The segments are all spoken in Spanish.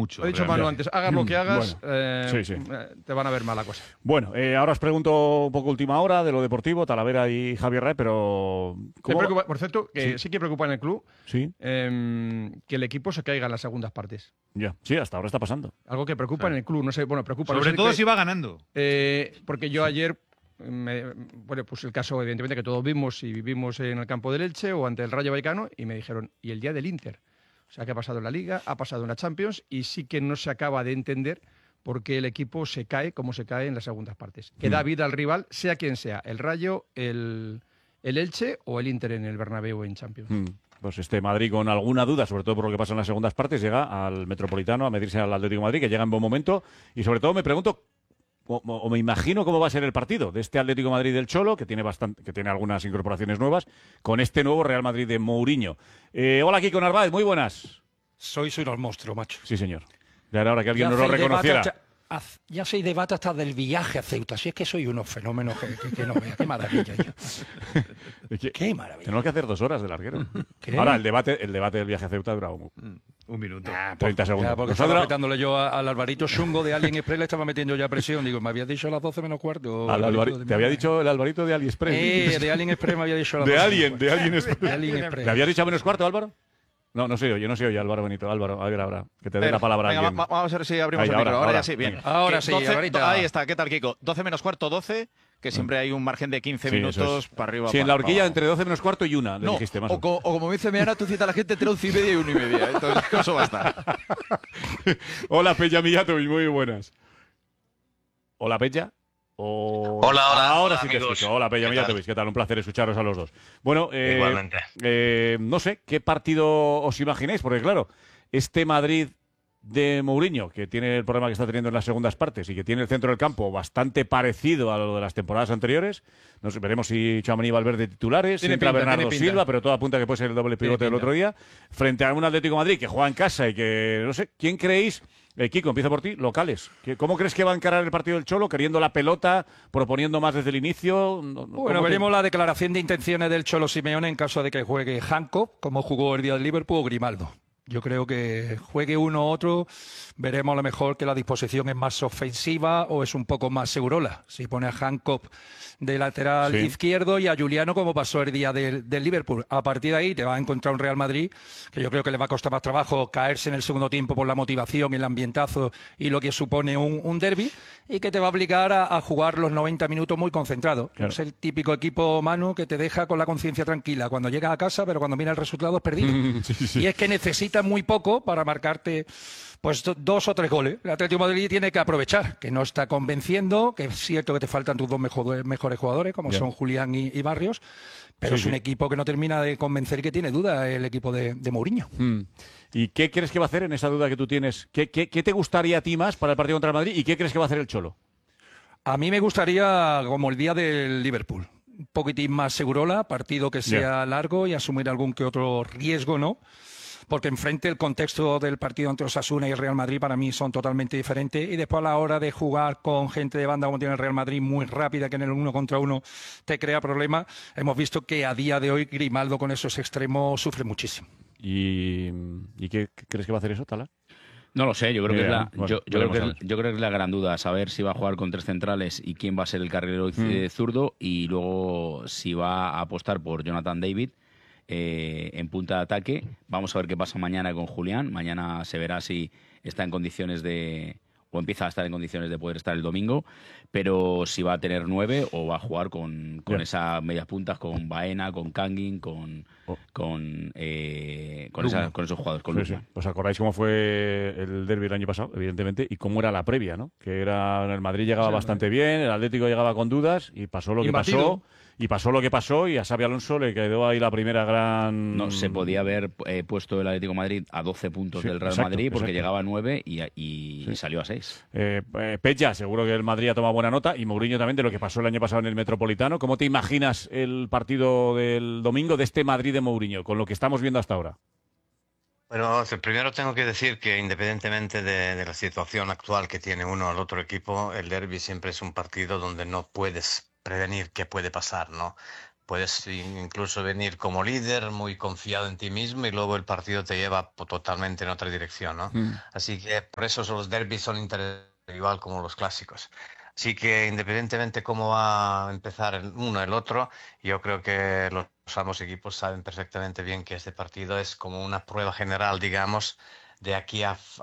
mucho. Lo he dicho Manu antes, hagas lo que hagas, te van a ver mala cosa. Bueno, ahora os pregunto un poco última hora de lo deportivo, Talavera y Javier Ray, pero... Por cierto, que sí que preocupa en el club que el equipo se caiga en las segundas partes. Ya, sí, hasta ahora está pasando. Algo que preocupa en el club, no sé, bueno, preocupa. Sobre todo si va ganando. Porque yo ayer... pues el caso, evidentemente, que todos vimos y vivimos en el campo del Elche o ante el Rayo Vallecano, y me dijeron, ¿y el día del Inter? O sea, que ha pasado en la Liga, ha pasado en la Champions, y sí que no se acaba de entender por qué el equipo se cae como se cae en las segundas partes. Que da vida al rival, sea quien sea, el Rayo, el Elche o el Inter en el Bernabéu en Champions. Pues Madrid, con alguna duda, sobre todo por lo que pasa en las segundas partes, llega al Metropolitano a medirse al Atlético de Madrid, que llega en buen momento, y sobre todo me pregunto, o me imagino cómo va a ser el partido de este Atlético de Madrid del Cholo, que tiene algunas incorporaciones nuevas, con este nuevo Real Madrid de Mourinho. Hola, Kiko Narváez, muy buenas. Sois unos monstruos, macho. Sí, señor. Ya era hora que alguien nos lo reconociera. Ya se debate hasta del viaje a Ceuta. Si es que soy unos fenómenos que no vea. Qué maravilla. Qué maravilla. Tenemos que hacer 2 horas de larguero. Ahora, el debate del viaje a Ceuta dura un minuto. 30 segundos. Ya, porque estaba apretándole yo al Alvarito Chungo de Alien Express, le estaba metiendo ya presión. Digo, ¿me habías dicho a las 12 menos cuarto? ¿Te había dicho el Alvarito de AliExpress? De Alien Express me había dicho a las 12. De Alien Express. De Alien Express. ¿Le había dicho a menos cuarto, Álvaro? No soy yo no soy Álvaro Benito. Álvaro, a ver ahora, que te dé la palabra a alguien. Vamos a ver si abrimos el micro. Ahora ya sí, bien. Ahora sí, 12, Alvarita. ahí está, ¿qué tal, Kiko? 12 menos cuarto, 12, que siempre hay un margen de 15 minutos para arriba. Sí, en la horquilla entre 12 menos cuarto y 1, le dijiste más. O como dice Meana, tú citas a la gente entre 11 y media y 1 y media. Entonces, eso va a estar. Hola, Peña Millatovic, muy buenas. Hola, Peña. Hola, ahora sí amigos. te escucho. Hola, Peña Millatovic, ¿qué tal? Un placer escucharos a los dos. Bueno, igualmente. No sé, ¿qué partido os imagináis? Porque claro, este Madrid de Mourinho, que tiene el problema que está teniendo en las segundas partes y que tiene el centro del campo bastante parecido a lo de las temporadas anteriores, no sé, veremos si Tchouaméni y Valverde titulares, si entra Bernardo Silva, pero todo apunta que puede ser el doble pivote del otro día, frente a un Atlético de Madrid que juega en casa y que, no sé, ¿quién creéis? Kiko, empiezo por ti, locales. ¿Cómo crees que va a encarar el partido del Cholo? ¿Queriendo la pelota? ¿Proponiendo más desde el inicio? Bueno, veremos la declaración de intenciones del Cholo Simeone en caso de que juegue Hancock, como jugó el día del Liverpool, o Grimaldo. Yo creo que juegue uno u otro, veremos a lo mejor que la disposición es más ofensiva o es un poco más segurola. Si pone a Hancock de lateral izquierdo y a Juliano como pasó el día del Liverpool. A partir de ahí te va a encontrar un Real Madrid que yo creo que le va a costar más trabajo caerse en el segundo tiempo por la motivación, el ambientazo y lo que supone un derbi, y que te va a obligar a jugar los 90 minutos muy concentrado. Claro. Es el típico equipo, Manu, que te deja con la conciencia tranquila cuando llegas a casa, pero cuando viene el resultado es perdido. Y es que necesita muy poco para marcarte pues 2 o 3 goles. El Atlético de Madrid tiene que aprovechar, que no está convenciendo, que es cierto que te faltan tus 2 mejores jugadores, como son Julián y Barrios, pero es un equipo que no termina de convencer, que tiene duda el equipo de Mourinho. ¿Y qué crees que va a hacer en esa duda que tú tienes? ¿Qué te gustaría a ti más para el partido contra el Madrid y qué crees que va a hacer el Cholo? A mí me gustaría, como el día del Liverpool, un poquitín más segurola, partido que sea largo y asumir algún que otro riesgo, ¿no? Porque enfrente el contexto del partido entre Osasuna y el Real Madrid para mí son totalmente diferentes, y después a la hora de jugar con gente de banda como tiene el Real Madrid, muy rápida, que en el 1 contra 1 te crea problemas, hemos visto que a día de hoy Grimaldo con esos extremos sufre muchísimo. ¿Y qué crees que va a hacer eso, Tala? No lo sé, yo creo que es la gran duda, saber si va a jugar con 3 centrales y quién va a ser el carrilero zurdo, y luego si va a apostar por Jonathan David en punta de ataque. Vamos a ver qué pasa mañana con Julián. Mañana se verá si está en condiciones o empieza a estar en condiciones de poder estar el domingo, pero si va a tener 9 o va a jugar con esas medias puntas, con Baena, con Kangin, con esos jugadores, con Lukman. ¿Os acordáis cómo fue el derbi el año pasado, evidentemente, y cómo era la previa, ¿no? Que era, el Madrid llegaba bastante bien, el Atlético llegaba con dudas, y pasó lo que pasó. Y pasó lo que pasó, y a Xabi Alonso le quedó ahí la primera gran... No, se podía haber puesto el Atlético de Madrid a 12 puntos del Real Madrid, porque llegaba a 9 y salió a 6. Pecha, seguro que el Madrid ha tomado buena nota, y Mourinho también, de lo que pasó el año pasado en el Metropolitano. ¿Cómo te imaginas el partido del domingo de este Madrid de Mourinho, con lo que estamos viendo hasta ahora? Bueno, primero tengo que decir que independientemente de la situación actual que tiene uno al otro equipo, el derbi siempre es un partido donde no puedes prevenir qué puede pasar, ¿no? puedes incluso venir como líder, muy confiado en ti mismo y luego el partido te lleva totalmente en otra dirección, ¿no? Así que por eso los derbis son interesantes, igual como los clásicos. Así que independientemente cómo va a empezar el uno el otro, yo creo que los ambos equipos saben perfectamente bien que este partido es como una prueba general, digamos, de aquí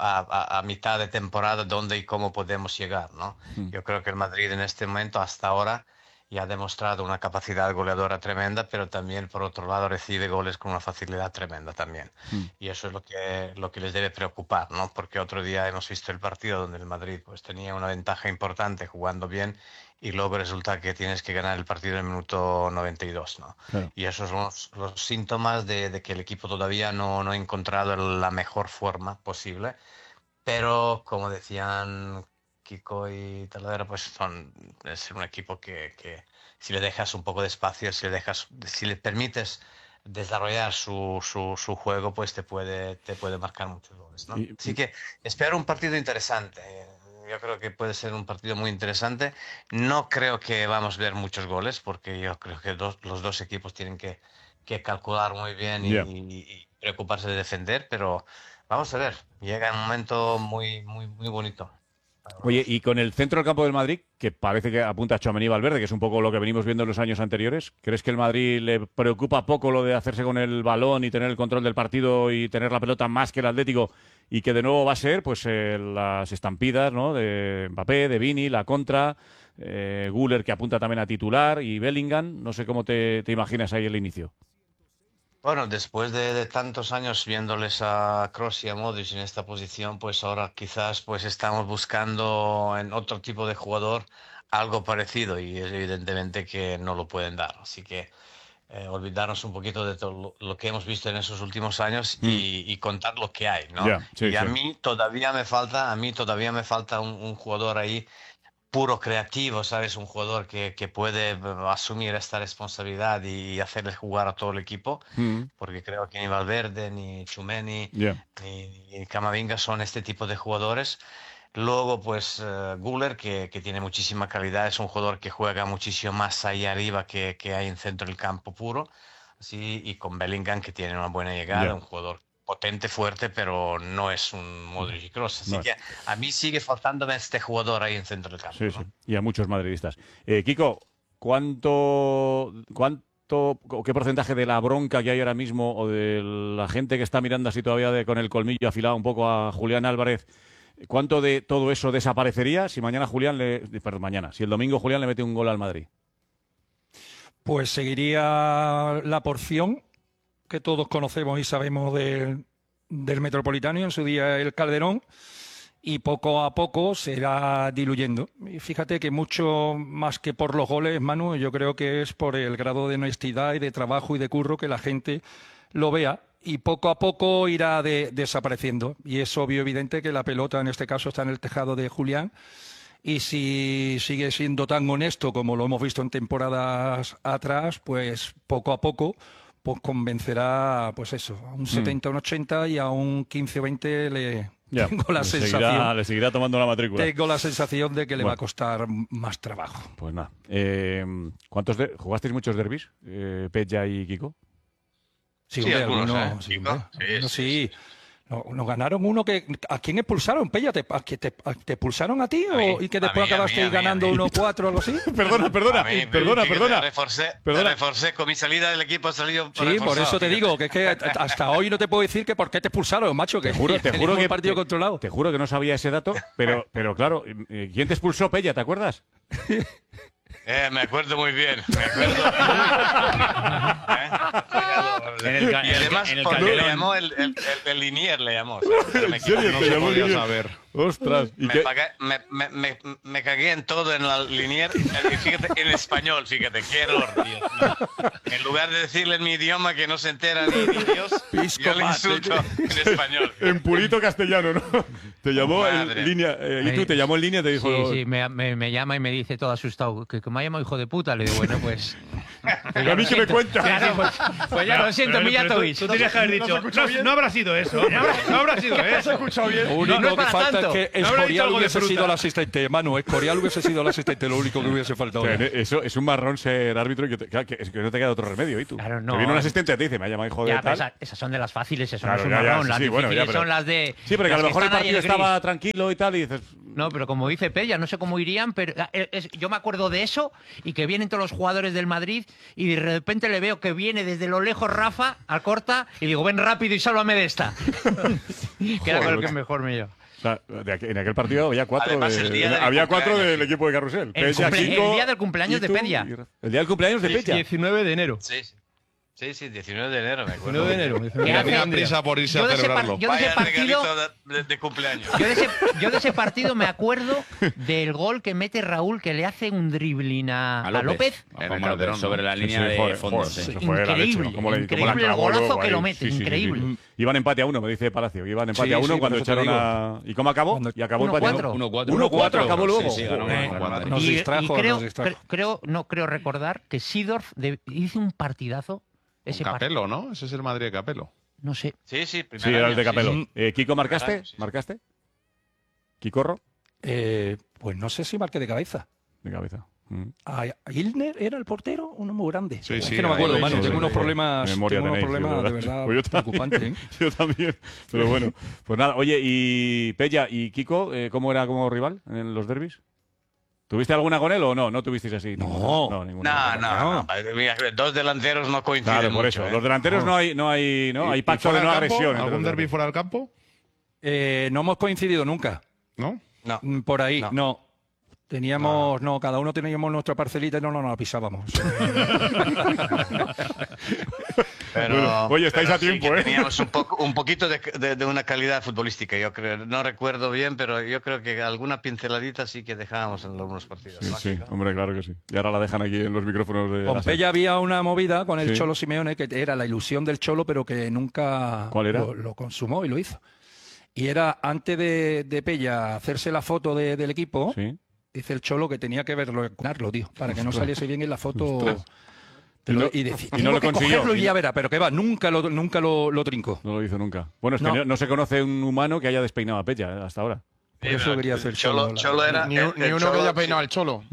a mitad de temporada, dónde y cómo podemos llegar, ¿no? Yo creo que el Madrid en este momento, hasta ahora, ya ha demostrado una capacidad goleadora tremenda, pero también, por otro lado, recibe goles con una facilidad tremenda también. Y eso es lo que les debe preocupar, ¿no? Porque otro día hemos visto el partido donde el Madrid pues, tenía una ventaja importante jugando bien y luego resulta que tienes que ganar el partido en el minuto 92, ¿no? Claro. Y esos son los síntomas de que el equipo todavía no ha encontrado la mejor forma posible. Pero, como decían Kiko y Talavera, pues es un equipo que si le dejas un poco de espacio, si le permites desarrollar su juego, pues te puede marcar muchos goles, ¿no? Así que espero un partido interesante. Yo creo que puede ser un partido muy interesante. No creo que vamos a ver muchos goles, porque yo creo que los dos equipos tienen que calcular muy bien y preocuparse de defender, pero vamos a ver, llega un momento muy, muy, muy bonito. Oye, y con el centro del campo del Madrid, que parece que apunta a Tchouaméni y Valverde, que es un poco lo que venimos viendo en los años anteriores, ¿crees que el Madrid le preocupa poco lo de hacerse con el balón y tener el control del partido y tener la pelota más que el Atlético, y que de nuevo va a ser pues las estampidas, ¿no?, de Mbappé, de Vini, la contra, Güler, que apunta también a titular, y Bellingham? No sé cómo te imaginas ahí el inicio. Bueno, después de tantos años viéndoles a Kroos y a Modric en esta posición, pues ahora quizás pues estamos buscando en otro tipo de jugador algo parecido y es evidentemente que no lo pueden dar. Así que olvidarnos un poquito de todo lo que hemos visto en esos últimos años y contar lo que hay, ¿no? Sí. A mí todavía me falta un jugador ahí puro creativo, ¿sabes? Un jugador que puede asumir esta responsabilidad y hacerle jugar a todo el equipo, porque creo que ni Valverde, ni Tchouaméni, ni Camavinga son este tipo de jugadores. Luego, pues, Güler, que tiene muchísima calidad, es un jugador que juega muchísimo más ahí arriba que hay en centro del campo puro. Así, y con Bellingham, que tiene una buena llegada, un jugador potente, fuerte, pero no es un Modric y Kroos. Así que a mí sigue faltándome este jugador ahí en centro del campo. Sí, ¿no? sí. Y a muchos madridistas. Kiko, ¿qué porcentaje de la bronca que hay ahora mismo o de la gente que está mirando así todavía con el colmillo afilado un poco a Julián Álvarez, cuánto de todo eso desaparecería si si el domingo Julián le mete un gol al Madrid? Pues seguiría la porción que todos conocemos y sabemos del Metropolitano y en su día el Calderón, y poco a poco se irá diluyendo. Y fíjate que mucho más que por los goles, Manu, yo creo que es por el grado de honestidad y de trabajo y de curro que la gente lo vea, y poco a poco irá desapareciendo. Y es obvio, evidente, que la pelota en este caso está en el tejado de Julián, y si sigue siendo tan honesto como lo hemos visto en temporadas atrás, pues poco a poco pues convencerá, pues eso, a un 70, un 80 y a un 15 o 20 tengo la sensación. Le seguirá tomando la matrícula. Tengo la sensación de que le va a costar más trabajo. Pues nada. ¿Jugasteis muchos derbis, Peja y Kiko? Sí, algunos, sí. Nos ganaron uno que... ¿A quién expulsaron, Pella? ¿Te expulsaron a ti y que después acabaste ganando 1-4 o algo así? Perdona. Reforcé con mi salida del equipo, ha salido reforzado. Por eso te digo, que es que hasta hoy no te puedo decir que por qué te expulsaron, macho. Te juro que partido controlado. Te juro que no sabía ese dato, pero claro, ¿quién te expulsó, Pella? ¿Te acuerdas? Me acuerdo muy bien. Y además, porque le llamó el Linier, le llamó. ¿En serio? ¿Te llamó Linier? ¡Ostras! Me cagué en todo en la Linier, fíjate, en español, fíjate, qué error, tío. En lugar de decirle en mi idioma que no se entera ni Dios, yo le insulto en español. En purito castellano, ¿no? Te llamó en línea, y tú te llamó en línea, te dijo... Sí, me llama y me dice todo asustado, que me ha llamado hijo de puta. Le digo, bueno, pues a mí que me cuenta. Claro, pues ya lo siento, Mijatovic. Tú tenías que haber dicho, no habrá sido eso. No habrá sido eso. Lo único No es que para falta tanto. es que No habrá dicho Escorial algo de hubiese fruta. sido el asistente. Manu, Escorial hubiese sido el asistente, lo único que hubiese faltado. Eso es un marrón ser árbitro y que no te queda otro remedio. ¿Y tú? Claro, no. Te viene un asistente y te dice, me ha llamado hijo de Ya, pero tal. esas son de las fáciles, eso Claro, no es ya, un ya, marrón. sí, Las sí, bueno, difíciles ya, pero- son las de. Sí, pero que a las lo mejor el están ahí partido en gris. estaba tranquilo y tal, y dices. No, pero como dice Pella, no sé cómo irían, pero yo me acuerdo de eso y que vienen todos los jugadores del Madrid y de repente le veo que viene desde lo lejos Rafa al corta y digo, ven rápido y sálvame de esta. Que era con el que mejor me lleva. O sea, en aquel partido había cuatro, Además, el día del había cuatro cumpleaños, del equipo de Carrusel. El día del cumpleaños de Itu Pella. El día del cumpleaños de Pella. 19 de enero. Sí, 19 de enero, me acuerdo. 19 de enero. ¿Qué hace? Tenía prisa por irse a celebrarlo. Yo de ese Vaya partido, regalito de cumpleaños. yo de ese partido me acuerdo del gol que mete Raúl, que le hace un dribbling a López. A Juanma López, sobre la línea de joder, fondo. joder, sí. eso fue la leche, Increíble, ¿no? Cómo la increíble el clavó golazo luego que ahí. lo mete, increíble. Iban empate a 1, me dice Palacio, que iban empate Sí, a 1 sí, cuando por eso te echaron a... ¿Y cómo acabó? Cuando- Y acabó empate 1-4. 1-4 acabó luego. Sí, sí, ganó Joder. 1-4. Nos distrajo, creo, nos distrajo. creo recordar que Seedorf hizo un partidazo. Ese Capello, ¿no? Ese es el Madrid de Capello. No sé. Sí, primer Sí, era el año, de Capello. sí. Kiko, ¿marcaste? Claro, sí. ¿Marcaste? ¿Kikorro? Pues no sé si marqué de cabeza. De cabeza. ¿Ilner era el portero? Uno muy grande. Sí, es sí, que no me acuerdo, ahí, Manu. sí, Tengo sí, unos sí. problemas, Memoria tengo unos tenéis, problemas de sí, verdad Pues yo también. preocupantes. ¿eh? Yo también. Pero bueno, pues nada. Oye, y Pella y Kiko, ¿cómo era como rival en los derbis? ¿Tuviste alguna con él o no? ¿No tuvisteis así? No. Ninguna. No. Mira, dos delanteros no coinciden Claro, por mucho, eso. ¿eh? Los delanteros no hay ¿Y pacto fuera de no del campo? agresión. entre ¿Algún los derbi derbis. fuera del campo? No hemos coincidido nunca. ¿No? No. Por ahí, No. no. Teníamos, no, cada uno teníamos nuestra parcelita y no nos la pisábamos. Pero, Bueno, oye, estáis pero a tiempo, sí que ¿eh? Teníamos un poquito de una calidad futbolística, yo creo. No recuerdo bien, pero yo creo que alguna pinceladita sí que dejábamos en algunos partidos. Sí, ¿no? sí, hombre, claro que sí. Y ahora la dejan aquí en los micrófonos de Con la SER. Pella había una movida con el Sí. Cholo Simeone que era la ilusión del Cholo, pero que nunca ¿Cuál era? lo consumó y lo hizo. Y era antes de Pella hacerse la foto del equipo, Sí. dice el Cholo que tenía que verlo, tío, para que no saliese bien en la foto. Ostras. Y decía, y no lo tengo que consiguió. cogerlo y ya verá, pero que va, nunca lo trincó. No lo hizo nunca. Bueno, es que No. no se conoce un humano que haya despeinado a Pella hasta ahora. Por eso quería hacer Cholo era. Ni el uno que Cholo- haya peinado al Cholo.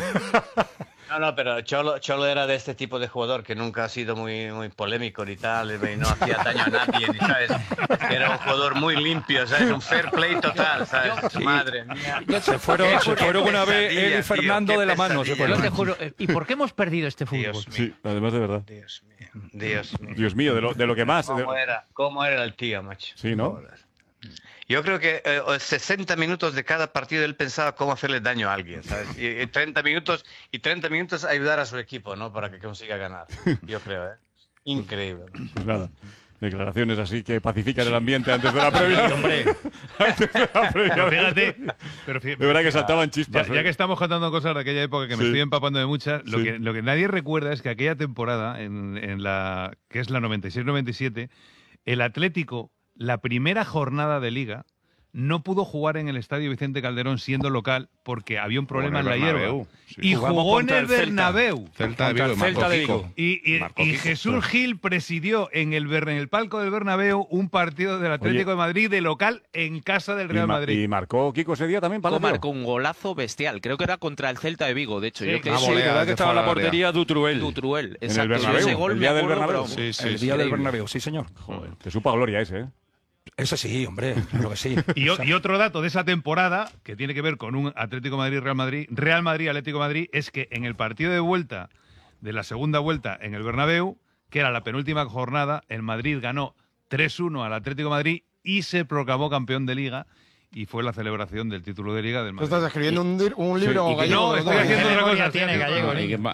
No, pero Cholo era de este tipo de jugador que nunca ha sido muy polémico ni tal, y no hacía daño a nadie, ni sabes. Era un jugador muy limpio, ¿sabes? Un fair play total, ¿sabes? Madre mía. Se fueron una vez pesadilla, él y tío, Fernando qué de la mano. Se pesadilla. Yo te fueron. juro. ¿Y por qué hemos perdido este fútbol? Dios mío. Sí, además de verdad. Dios mío. Dios mío. Dios mío, de lo que más. ¿Cómo era el tío, macho? Sí, ¿no? Joder. Yo creo que 60 minutos de cada partido él pensaba cómo hacerle daño a alguien, ¿sabes? Y 30 minutos ayudar a su equipo, ¿no? Para que consiga ganar. Yo creo, ¿eh? Increíble. Pues nada. Declaraciones así que pacifican el ambiente antes de la previa. Antes de la previa. Pero fíjate, De verdad que saltaban chispas. ya que estamos contando cosas de aquella época que me Sí. estoy empapando de muchas, Sí. lo que nadie recuerda es que aquella temporada, en la que es la 96-97, el Atlético, la primera jornada de Liga, no pudo jugar en el Estadio Vicente Calderón siendo local porque había un problema en la hierba. Bernabéu, sí. Y Jugamos jugó en contra el el Celta. Bernabéu. Celta de Contra Vigo, el Marco Celta de Kiko. Vigo. Y Marco Kiko. Jesús Gil presidió en el palco del Bernabéu un partido del Atlético de Madrid de local en casa del Real Madrid. Y marcó Kiko ese día también, Palacio. Marcó un golazo bestial. Creo que era contra el Celta de Vigo, de hecho. Sí, Yo que una Sí, volea verdad que de estaba en la fuera del portería Dutruel. Dutruel, el exacto. Bernabéu, Ese gol el me día del acuerdo, Bernabéu. pero- Sí, sí, El sí. día del increíble. Bernabéu, sí, señor. Joder, te supo a gloria ese, ¿eh? Eso sí, hombre, claro que sí. Y otro dato de esa temporada, que tiene que ver con un Atlético Madrid-Real Madrid, Real Madrid-Atlético Madrid, es que en el partido de vuelta, de la segunda vuelta en el Bernabéu, que era la penúltima jornada, el Madrid ganó 3-1 al Atlético de Madrid y se proclamó campeón de Liga. Y fue la celebración del título de Liga del ¿Tú Madrid. estás escribiendo un libro y que- gallego? No, estoy haciendo otra cosa. tiene estoy haciendo gallego, otra ¿Y qué,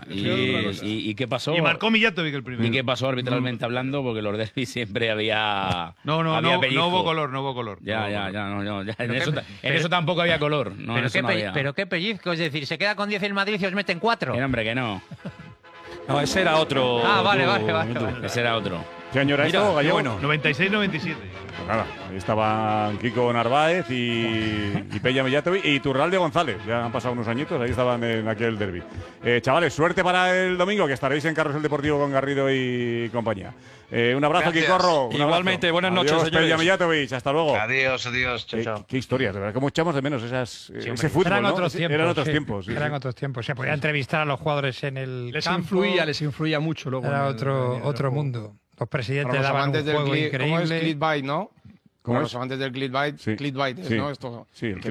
y qué pasó? cosa. Y marcó Mijatovic el primero. ¿Y qué pasó arbitralmente hablando? Porque los derbis siempre había. había No pellizco. hubo color, no hubo color. Ya, No hubo ya, color. ya, no, ya. En Pero eso, qué- en pero- eso tampoco había color. No, en Pero eso qué, no había. pero qué pellizco, es decir, se queda con 10 el Madrid y os meten 4. Que no, hombre, que no. No, ese era otro. Ah, vale, Edu, vale, vale, Edu. vale. Ese era otro. ¿Qué año era esto, Gallego? bueno. 96-97. Pues nada, ahí estaban Kiko Narváez y Pella Mijatovic y Turralde González. Ya han pasado unos añitos, ahí estaban en aquel derbi. Chavales, suerte para el domingo, que estaréis en Carrusel Deportivo con Garrido y compañía. Un abrazo, Gracias. Quicorro. Un Igualmente, abrazo. buenas noches, Adiós, señores. Pella Mijatovic, hasta luego. Adiós, chao, chao. Qué historias, de verdad, cómo echamos de menos ese fútbol, Eran ¿no? otros tiempos. Eran otros sí. tiempos. Sí, Eran sí. otros tiempos. Se podía entrevistar a los jugadores en el Les campo. les influía mucho luego. Era en el otro juego. mundo. Los presidentes Para los daban un amantes del juego ¿cómo es increíble. clickbait, no? ¿Cómo Para es? los amantes del clickbait, Sí. clickbait es, Sí. ¿no? Esto, Sí, el que